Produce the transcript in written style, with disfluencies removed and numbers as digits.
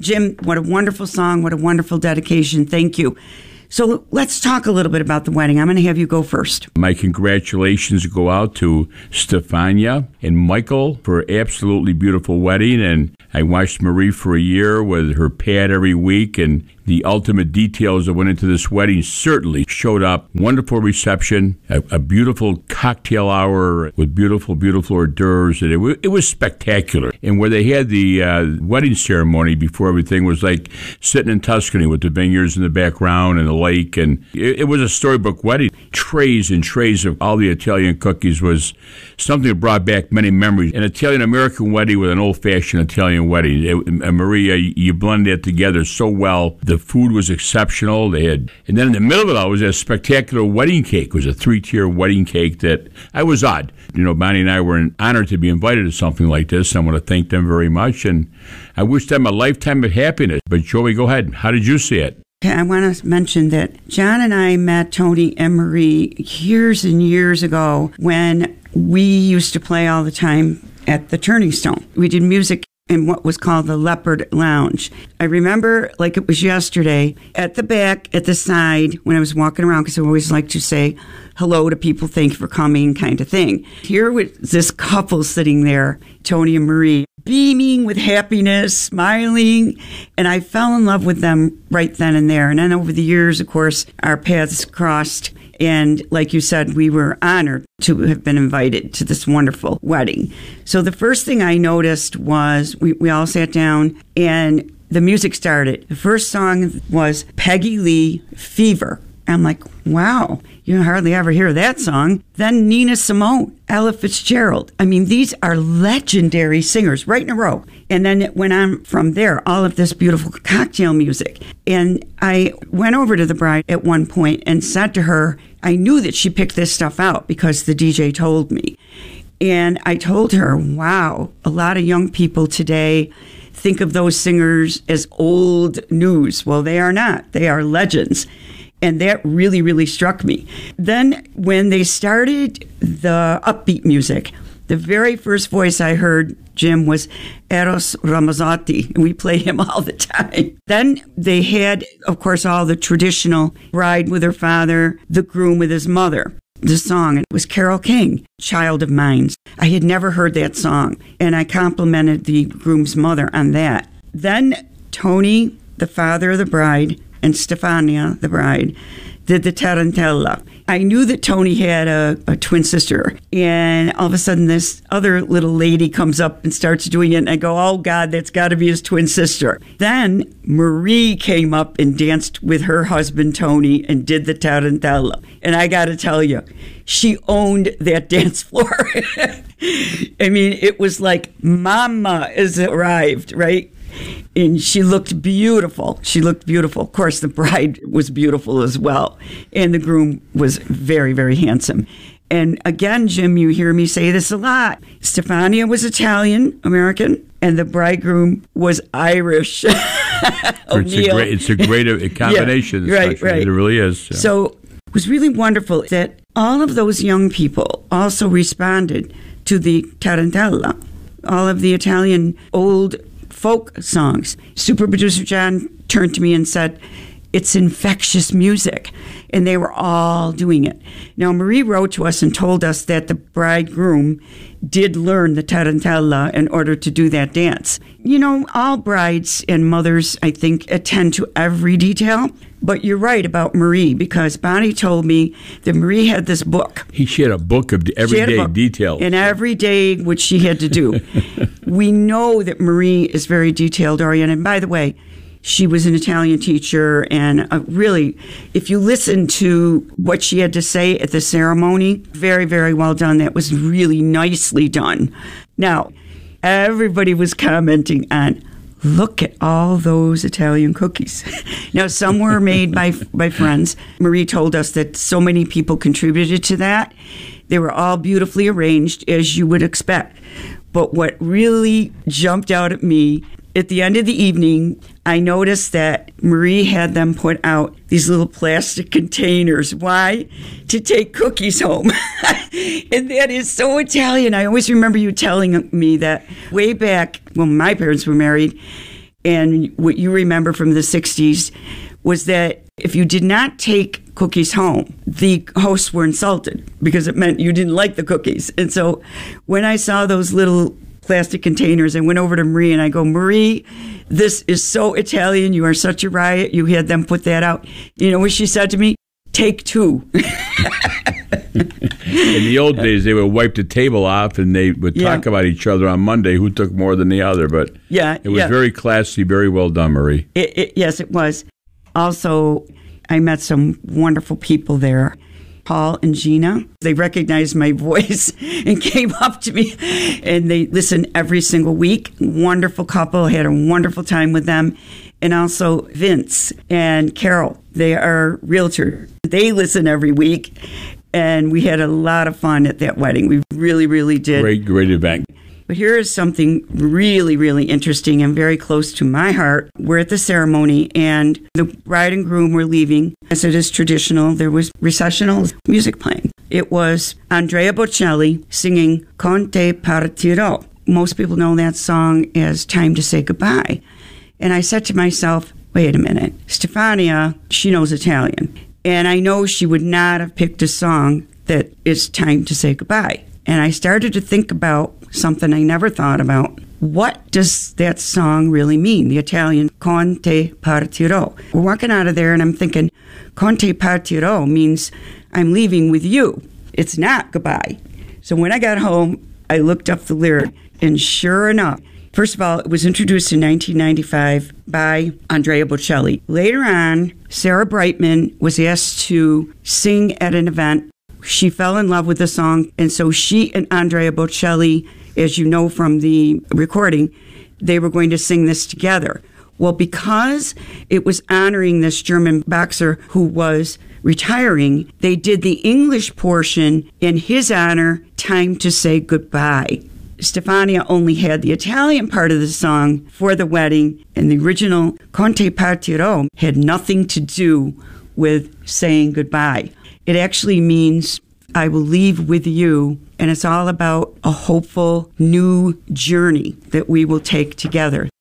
Jim, what a wonderful song. What a wonderful dedication. Thank you. So let's talk a little bit about the wedding. I'm going to have you go first. My congratulations go out to Stefania and Michael for an absolutely beautiful wedding. And I watched Marie for a year with her pad every week, and the ultimate details that went into this wedding certainly showed up. Wonderful reception, a beautiful cocktail hour with beautiful, beautiful hors d'oeuvres. And it was spectacular. And where they had the wedding ceremony before everything was like sitting in Tuscany with the vineyards in the background and the lake. And it was a storybook wedding. Trays and trays of all the Italian cookies was something that brought back many memories. An Italian-American wedding with an old-fashioned Italian wedding. Maria, you blend that together so well. The food was exceptional. And then in the middle of it all was a spectacular wedding cake. It was a 3-tier wedding cake that I was odd. Bonnie and I were honored to be invited to something like this. I want to thank them very much, and I wish them a lifetime of happiness. But Joey, go ahead. How did you see it? I want to mention that John and I met Tony and Marie years and years ago when we used to play all the time at the Turning Stone. We did music in what was called the Leopard Lounge. I remember like it was yesterday, at the back, at the side, when I was walking around, because I always like to say hello to people, thank you for coming, kind of thing. Here was this couple sitting there, Tony and Marie, beaming with happiness, smiling, and I fell in love with them right then and there. And then over the years, of course, our paths crossed. And like you said, we were honored to have been invited to this wonderful wedding. So the first thing I noticed was we all sat down and the music started. The first song was Peggy Lee, Fever. I'm like, wow, you hardly ever hear that song. Then Nina Simone, Ella Fitzgerald. I mean, these are legendary singers right in a row. And then it went on from there, all of this beautiful cocktail music. And I went over to the bride at one point and said to her, I knew that she picked this stuff out because the DJ told me. And I told her, wow, a lot of young people today think of those singers as old news. Well, they are not. They are legends. And that really, really struck me. Then when they started the upbeat music, the very first voice I heard, Jim, was Eros Ramazzotti, and we play him all the time. Then they had, of course, all the traditional bride with her father, the groom with his mother. The song, it was Carole King, Child of Mine. I had never heard that song, and I complimented the groom's mother on that. Then Tony, the father of the bride, and Stefania, the bride, did the Tarantella. I knew that Tony had a twin sister, and all of a sudden this other little lady comes up and starts doing it, and I go, oh God, that's got to be his twin sister. Then Marie came up and danced with her husband Tony and did the Tarantella. And I got to tell you, she owned that dance floor. I mean, it was like Mama has arrived, right? And she looked beautiful. She looked beautiful. Of course, the bride was beautiful as well. And the groom was very, very handsome. And again, Jim, you hear me say this a lot. Stefania was Italian American, and the bridegroom was Irish. It's a great combination. Yeah, right. It really is. So it was really wonderful that all of those young people also responded to the Tarantella, all of the Italian old folk songs. Super producer John turned to me and said, it's infectious music. And they were all doing it. Now, Marie wrote to us and told us that the bridegroom did learn the Tarantella in order to do that dance. You know, all brides and mothers, I think, attend to every detail. But you're right about Marie, because Bonnie told me that Marie had this book. She had a book of everyday details. And every day, what she had to do. We know that Marie is very detailed-oriented. And by the way, she was an Italian teacher, and really, if you listen to what she had to say at the ceremony, very, very well done. That was really nicely done. Now, everybody was commenting on, look at all those Italian cookies. Now, some were made by friends. Marie told us that so many people contributed to that. They were all beautifully arranged, as you would expect. But what really jumped out at me, at the end of the evening, I noticed that Marie had them put out these little plastic containers. Why? To take cookies home. And that is so Italian. I always remember you telling me that way back when my parents were married, And what you remember from the 60s was that if you did not take cookies home, the hosts were insulted because it meant you didn't like the cookies. And so when I saw those little plastic containers, I went over to Marie and I go, Marie, this is so Italian. You are such a riot. You had them put that out. You know what she said to me? Take two. In the old days, they would wipe the table off and they would talk about each other on Monday, who took more than the other. But it was very classy, very well done, Marie. Yes, it was. Also, I met some wonderful people there. Paul and Gina, they recognized my voice and came up to me, and they listen every single week. Wonderful couple, had a wonderful time with them. And also Vince and Carol, they are realtors. They listen every week, and we had a lot of fun at that wedding. We really, really did. Great event. But here is something really, really interesting and very close to my heart. We're at the ceremony, and the bride and groom were leaving. As it is traditional, there was recessional music playing. It was Andrea Bocelli singing Con te partirò. Most people know that song as Time to Say Goodbye. And I said to myself, wait a minute, Stefania, she knows Italian. And I know she would not have picked a song that is Time to Say Goodbye. And I started to think about something I never thought about. What does that song really mean? The Italian, Con te partirò. We're walking out of there and I'm thinking, Con te partirò means I'm leaving with you. It's not goodbye. So when I got home, I looked up the lyric, and sure enough, first of all, it was introduced in 1995 by Andrea Bocelli. Later on, Sarah Brightman was asked to sing at an event. She fell in love with the song, and so she and Andrea Bocelli, as you know from the recording, they were going to sing this together. Well, because it was honoring this German boxer who was retiring, they did the English portion in his honor, Time to Say Goodbye. Stefania only had the Italian part of the song for the wedding, and the original Con te partirò had nothing to do with saying goodbye. It actually means I will leave with you, and it's all about a hopeful new journey that we will take together.